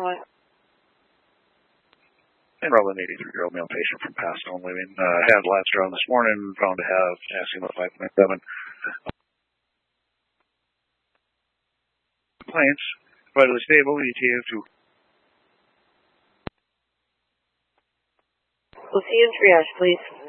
Enrolled an 83-year-old male patient from Pasadena living. Had labs drawn this morning, found to have asthma 5.7. Complaints, vitally stable, ETA of 2. We'll see you in triage, please.